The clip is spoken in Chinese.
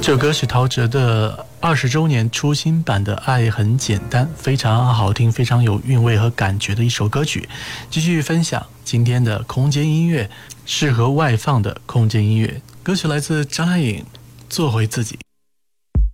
这首歌是陶喆的20周年出新版的《爱很简单》，非常好听，非常有韵味和感觉的一首歌曲。继续分享今天的空间音乐，适合外放的空间音乐歌曲，来自张靓颖《做回自己》。